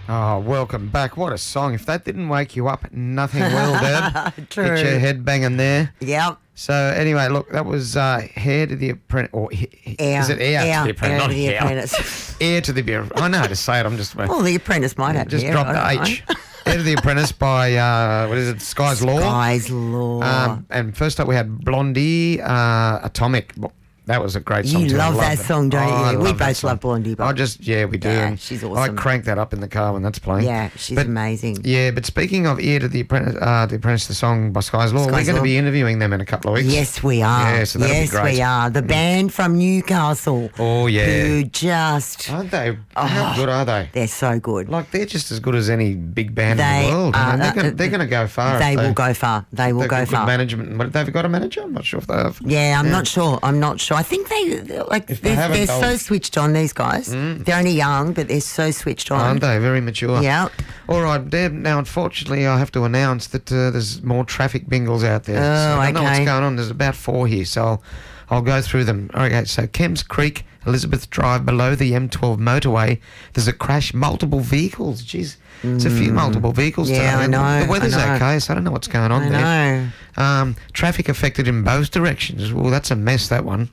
Oh, welcome back. What a song. If that didn't wake you up, nothing will, Dad. True. Get your head banging there. Yep. So, anyway, look, that was Hair to the Apprentice. Or, is it Air to the Apprentice? Air Not to the hair. Apprentice. Air to the Apprentice. I know how to say it. I'm just... Well, the Apprentice might have just hair, drop I the don't H. know. Air to the Apprentice by, what is it, Sky's Law? Sky's Law. And first up we had Blondie, Atomic. That was a great song. You too. I love that it. song, don't I you? We love that both song. love Blondie. But we do. Yeah, And she's I awesome. crank that up in the car when that's playing. Yeah, she's But- amazing. Yeah, but speaking of Ear to the Apprentice, the song by Sky's Law, we're Sky's going to Law. be interviewing them in a couple of weeks. Yes, we are. Yeah, so that'll be yes, great. we are. The band from Newcastle. Oh, yeah. Who just... Aren't they? How good are they? They're so good. Like, they're just as good as any big band in They the world. are, they're going to go far. They if will go far. They will they've go got good far. management. But they've got a manager? I'm not sure if they have. Yeah, I'm not sure. I think they're haven't, so they'll- switched on, these guys. They're only young, but they're so switched on. Aren't they? Very mature. Yeah. All right, Deb. Now, unfortunately, I have to announce that there's more traffic bingles out there. Oh, so I don't know what's okay. going on. There's about 4 here, so I'll go through them. Okay, so Kemps Creek, Elizabeth Drive, below the M12 motorway, there's a crash. Multiple vehicles. Jeez, it's a few multiple vehicles. Yeah, today. I know, The weather's I know. okay, so I don't know what's going on I there. know. Traffic affected in both directions. Well, that's a mess, that one.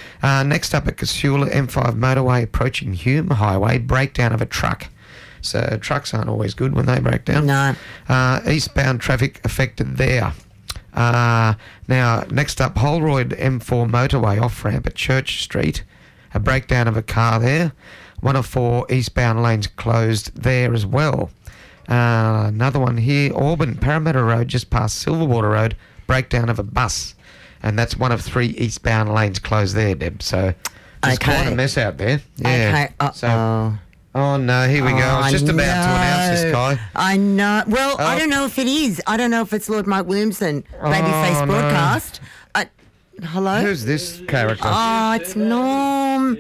Next up at Casula, M5 motorway approaching Hume Highway, breakdown of a truck. So trucks aren't always good when they break down. No. Eastbound traffic affected there. Now, next up, Holroyd M4 motorway off-ramp at Church Street. A breakdown of a car there. 104 eastbound lanes closed there as well. Another one here, Auburn, Parramatta Road, just past Silverwater Road, breakdown of a bus. And that's 1 of 3 eastbound lanes closed there, Deb. So just Okay. quite a mess out there. Yeah. Okay. So, oh, no, here we go. I was just about to announce this guy. I know. Well, I Oh. don't know if it is. I don't know if it's Lord Mike Williamson, Babyface no. Broadcast. Hello? Who's this character? Oh, it's Norm.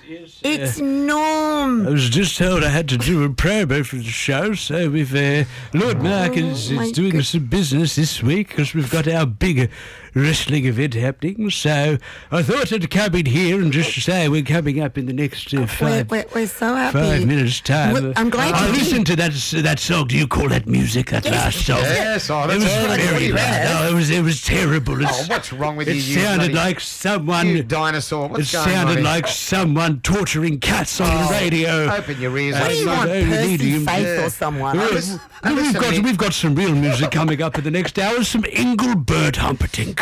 It's Norm. I was just told I had to do a promo for the show, so we've Lord Mark is my doing some business this week because we've got our big wrestling event happening. So I thought I'd come in here and just say we're coming up in the next We're so happy. 5 minutes time. Well, I'm glad I you did. listened to that song. Do you call that music? That last song. Yes, oh, It that's was all right. very bad. No, it was terrible. Oh, what's wrong with it you? You sounded bloody- like someone. You dinosaur. It What's going on sounded here? like someone torturing cats on the radio. Open your ears. What do you Mate. want, Only Percy medium. Faith Yeah. or someone? Well, listen- listen we've to me. got some real music coming up in the next hour. Some Engelbert Humperdinck.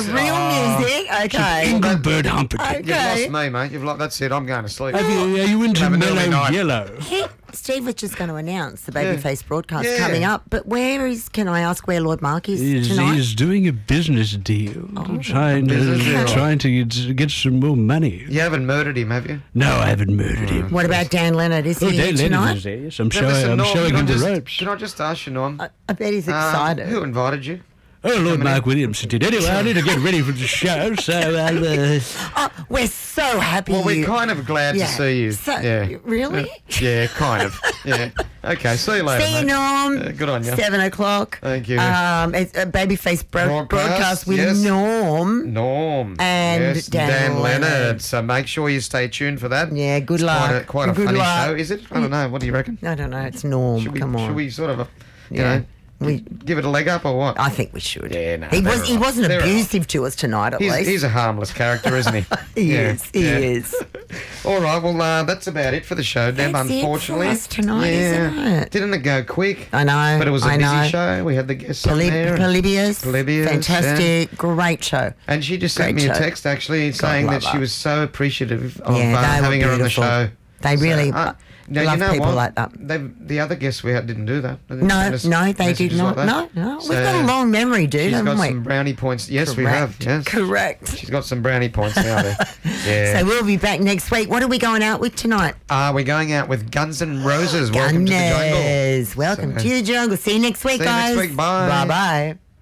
Real music? Okay. Engelbert Humperdinck. You've Okay. lost me, mate. You've lost. That's it. I'm going to sleep. Are you into Have an early Mellow night. Yellow? Steve was just going to announce the Yeah. Babyface broadcast Yeah. coming up, but can I ask where Lord Mark is He's tonight? doing a business deal, trying business deal. to get some more money. You haven't murdered him, have you? No, I haven't murdered him. What about Dan Leonard? Is he here Dan Leonard tonight? is there. Yes, I'm Now, listen, showing Norm, him can I the just- ropes. Can I just ask you, Norm? I bet he's excited. Who invited you? Oh, Lord Mark Williamson did. Anyway, I need to get ready for the show, so I'll... Oh, we're so happy. Well, we're you- kind of glad Yeah. to see you. So- yeah. really? Yeah, kind of. Yeah. Okay, see you later, See you, mate. Norm. Good on you. 7 o'clock. Thank you. It's a Babyface broadcast with yes. Norm. Norm. And yes, Dan Leonard. Leonard. So make sure you stay tuned for that. Yeah, good It's luck. Quite a Good funny luck. show, is it? I don't know. What do you reckon? I don't know. It's Norm. Should we, Come on. Should we sort of, you Yeah. know, We- give it a leg up or what? I think we should. Yeah, no, He they're was. He all right. wasn't They're all abusive to us tonight. At least He's a harmless character, isn't he? he Yeah, is. He yeah. is. All right, well, that's about it for the show, Deb, That's it for unfortunately. us tonight, isn't it? Didn't it go quick? I know. But it was a I busy know. show. We had the guests on there. Polybius. Polybius, Fantastic. Great show. And she just sent Great me a show. text, actually, saying love that she her. was so appreciative of Yeah, they were having her on the beautiful. show. They really now, love you know people what? like that. The other guests we had didn't do that. They didn't No, send us no, they did messages not. like that. No. We've So, got a long memory, dude, She's haven't got we? some brownie points. Yes, we have. Yes. Correct. She's got some brownie points now there. Yeah. So we'll be back next week. What are we going out with tonight? We're going out with Guns N' Roses. Welcome to the jungle. Gunners. Welcome So- to the jungle. See you next week, See you guys. next week. Bye. Bye-bye.